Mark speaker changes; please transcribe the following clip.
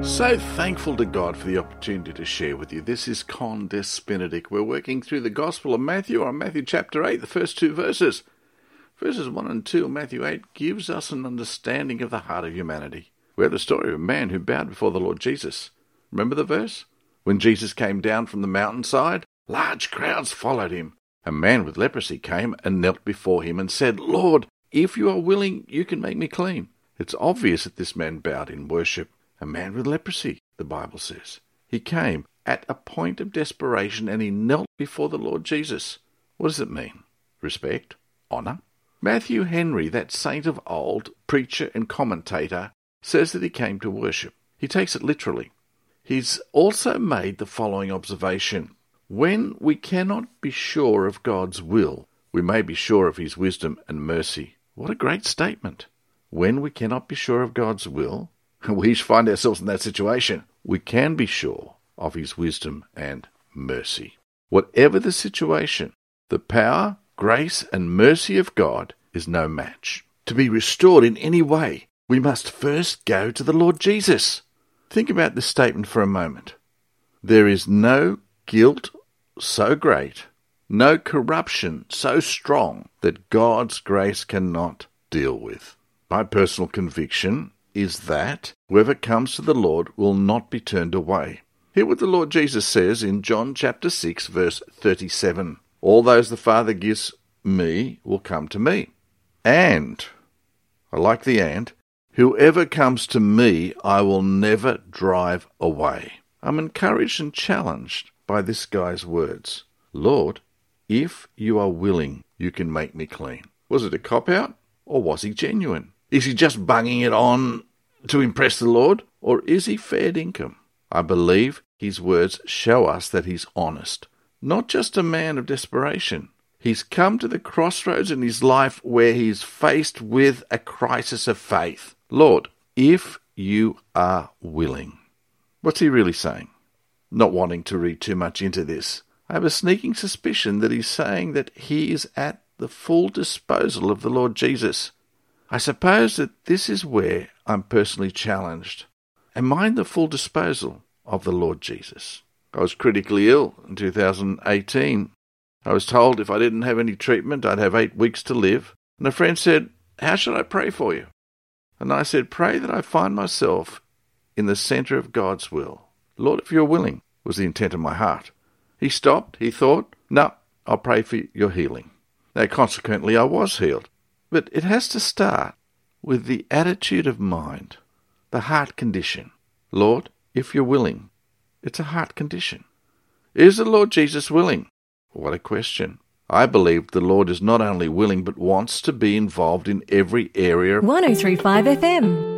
Speaker 1: So thankful to God for the opportunity to share with you. This is Con Des Benedict. We're working through the Gospel of Matthew on Matthew chapter 8, the first two verses. Verses 1 and 2 of Matthew 8 gives us an understanding of the heart of humanity. We have the story of a man who bowed before the Lord Jesus. Remember the verse? When Jesus came down from the mountainside, large crowds followed him. A man with leprosy came and knelt before him and said, "Lord, if you are willing, you can make me clean." It's obvious that this man bowed in worship. A man with leprosy, the Bible says. He came at a point of desperation and he knelt before the Lord Jesus. What does it mean? Respect? Honour? Matthew Henry, that saint of old, preacher and commentator, says that he came to worship. He takes it literally. He's also made the following observation. When we cannot be sure of God's will, we may be sure of his wisdom and mercy. What a great statement. When we cannot be sure of God's will, we find ourselves in that situation, we can be sure of his wisdom and mercy. Whatever the situation, the power, grace, and mercy of God is no match. To be restored in any way, we must first go to the Lord Jesus. Think about this statement for a moment. There is no guilt so great, no corruption so strong that God's grace cannot deal with. My personal conviction is that whoever comes to the Lord will not be turned away. Hear what the Lord Jesus says in John chapter 6, verse 37. All those the Father gives me will come to me. And, I like the and, whoever comes to me I will never drive away. I'm encouraged and challenged by this guy's words. Lord, if you are willing, you can make me clean. Was it a cop-out or was he genuine? Is he just bunging it on to impress the Lord, or is he fair dinkum? I believe his words show us that he's honest, not just a man of desperation. He's come to the crossroads in his life where he's faced with a crisis of faith. Lord, if you are willing. What's he really saying? Not wanting to read too much into this, I have a sneaking suspicion that he's saying that he is at the full disposal of the Lord Jesus. I suppose that this is where I'm personally challenged. Am I in the full disposal of the Lord Jesus? I was critically ill in 2018. I was told if I didn't have any treatment, I'd have 8 weeks to live. And a friend said, "How should I pray for you?" And I said, "Pray that I find myself in the centre of God's will. Lord, if you're willing," was the intent of my heart. He stopped. He thought, "No, I'll pray for your healing." Now, consequently, I was healed. But it has to start with the attitude of mind, the heart condition. Lord, if you're willing. It's a heart condition. Is the Lord Jesus willing? What a question. I believe the Lord is not only willing but wants to be involved in every area.
Speaker 2: 103.5 FM.